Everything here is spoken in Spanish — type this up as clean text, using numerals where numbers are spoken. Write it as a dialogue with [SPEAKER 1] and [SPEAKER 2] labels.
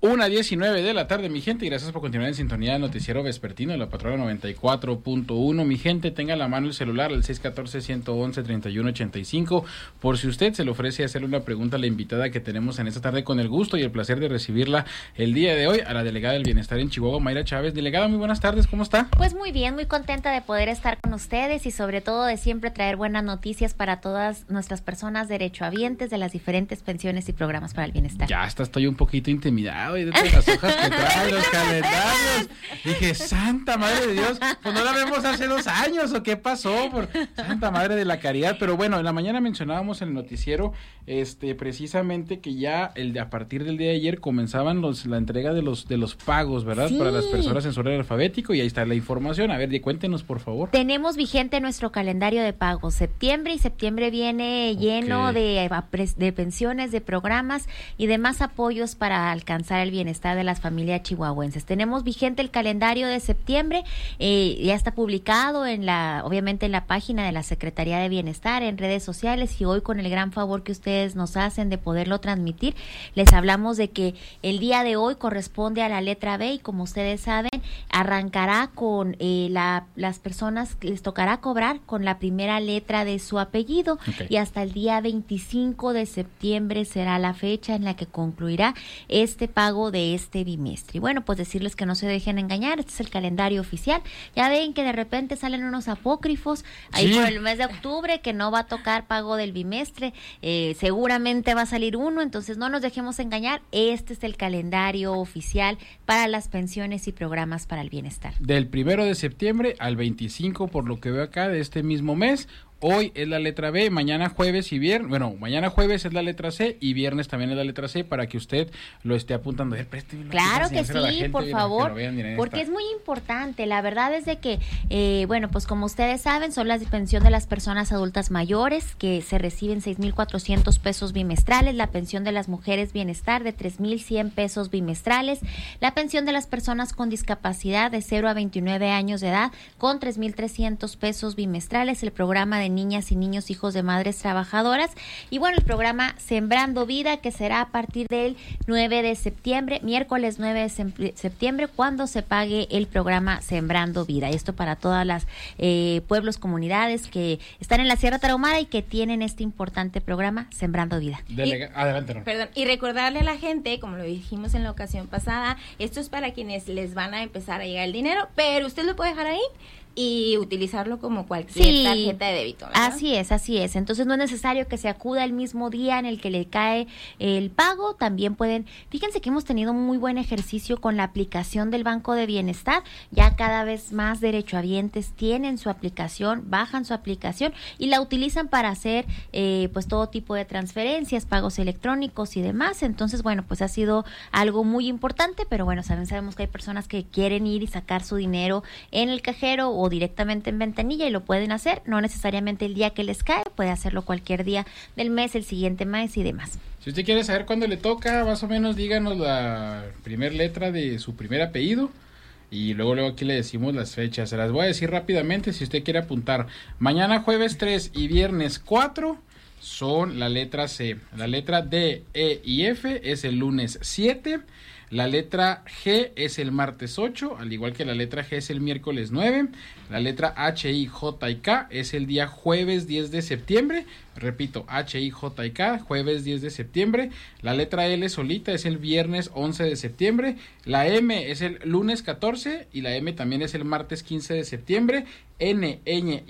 [SPEAKER 1] 1:19 de la tarde, mi gente, y gracias por continuar en sintonía del noticiero vespertino de la Patrona 94.1. Mi gente, tenga a la mano el celular al 614-111-3185, por si usted se le ofrece hacerle una pregunta a la invitada que tenemos en esta tarde, con el gusto y el placer de recibirla el día de hoy, a la delegada del Bienestar en Chihuahua, Mayra Chávez. Delegada, muy buenas tardes, ¿cómo está?
[SPEAKER 2] Pues muy bien, muy contenta de poder estar con ustedes y sobre todo de siempre traer buenas noticias para todas nuestras personas derechohabientes de las diferentes pensiones y programas para el bienestar.
[SPEAKER 1] Ya hasta estoy un poquito intimidado y de todas las hojas que trae, los calendarios. Dije, Santa Madre de Dios, pues no la vemos hace 2 años, ¿o qué pasó? Por Santa Madre de la Caridad. Pero bueno, en la mañana mencionábamos en el noticiero precisamente que ya a partir del día de ayer comenzaban la entrega de los pagos, ¿verdad? Sí. Para las personas en su orden alfabético, y ahí está la información. A ver, cuéntenos, por favor.
[SPEAKER 2] Tenemos vigente nuestro calendario de pagos septiembre, y septiembre viene lleno de pensiones, de programas y demás apoyos para alcanzar el bienestar de las familias chihuahuenses. Tenemos vigente el calendario de septiembre, ya está publicado obviamente en la página de la Secretaría de Bienestar, en redes sociales, y hoy, con el gran favor que ustedes nos hacen de poderlo transmitir, les hablamos de que el día de hoy corresponde a la letra B, y como ustedes saben, arrancará con las personas que les tocará cobrar con la primera letra de su apellido, y hasta el día 25 de septiembre será la fecha en la que concluirá este pago de este bimestre. Y bueno, pues decirles que no se dejen engañar, este es el calendario oficial. Ya ven que de repente salen unos apócrifos ahí por el mes de octubre que no va a tocar pago del bimestre, seguramente va a salir uno, entonces no nos dejemos engañar, este es el calendario oficial para las pensiones y programas para el bienestar.
[SPEAKER 1] Del 1 de septiembre al 25, por lo que veo acá, de este mismo mes. Hoy es la letra B, mañana jueves y viernes, mañana jueves es la letra C y viernes también es la letra C, para que usted lo esté apuntando.
[SPEAKER 2] Claro que sí, por favor, porque es muy importante. La verdad es de que, pues como ustedes saben, son la pensión de las personas adultas mayores, que se reciben 6,400 pesos bimestrales, la pensión de las mujeres bienestar de 3,100 pesos bimestrales, la pensión de las personas con discapacidad de 0 a 29 años de edad con 3,300 pesos bimestrales, el programa de niñas y niños hijos de madres trabajadoras, y bueno, el programa Sembrando Vida, que será a partir del 9 de septiembre, miércoles 9 de septiembre, cuando se pague el programa Sembrando Vida. Esto para todas las pueblos, comunidades que están en la Sierra Tarahumara y que tienen este importante programa Sembrando Vida.
[SPEAKER 1] Adelante, ¿no?
[SPEAKER 3] Perdón, y recordarle a la gente, como lo dijimos en la ocasión pasada, esto es para quienes les van a empezar a llegar el dinero, pero usted lo puede dejar ahí y utilizarlo como cualquier tarjeta de débito, ¿verdad? Así
[SPEAKER 2] es. Entonces no es necesario que se acuda el mismo día en el que le cae el pago. También pueden, fíjense que hemos tenido muy buen ejercicio con la aplicación del Banco de Bienestar. Ya cada vez más derechohabientes tienen su aplicación, bajan su aplicación y la utilizan para hacer pues todo tipo de transferencias, pagos electrónicos y demás. Entonces, bueno, pues ha sido algo muy importante, pero bueno, sabemos que hay personas que quieren ir y sacar su dinero en el cajero o directamente en ventanilla, y lo pueden hacer, no necesariamente el día que les cae, puede hacerlo cualquier día del mes, el siguiente mes y demás.
[SPEAKER 1] Si usted quiere saber cuándo le toca, más o menos díganos la primera letra de su primer apellido y luego aquí le decimos las fechas. Se las voy a decir rápidamente si usted quiere apuntar. Mañana jueves 3 y viernes 4 son la letra C. La letra D, E y F es el lunes 7. La letra G es el martes 8, al igual que la letra G es el miércoles 9. La letra H, I, J y K es el día jueves 10 de septiembre. Repito, H, I, J y K, jueves 10 de septiembre. La letra L solita es el viernes 11 de septiembre. La M es el lunes 14 y la M también es el martes 15 de septiembre. N, Ñ